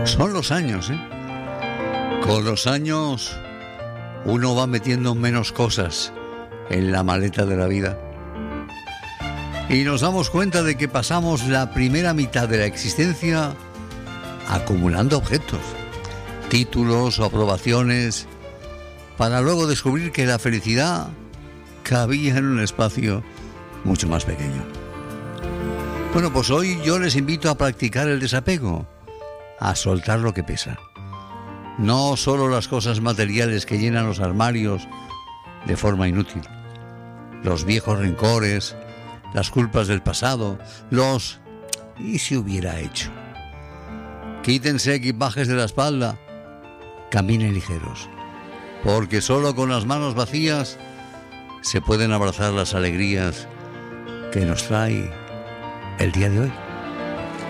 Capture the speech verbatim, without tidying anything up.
Son los años, ¿eh? Con los años uno va metiendo menos cosas en la maleta de la vida. Y nos damos cuenta de que pasamos la primera mitad de la existencia acumulando objetos, títulos o aprobaciones, para luego descubrir que la felicidad cabía en un espacio mucho más pequeño. Bueno, pues hoy yo les invito a practicar el desapego, a soltar lo que pesa. No solo las cosas materiales que llenan los armarios de forma inútil, los viejos rencores, las culpas del pasado, los ¿y si hubiera hecho? Quítense equipajes de la espalda, caminen ligeros, porque solo con las manos vacías se pueden abrazar las alegrías que nos trae el día de hoy.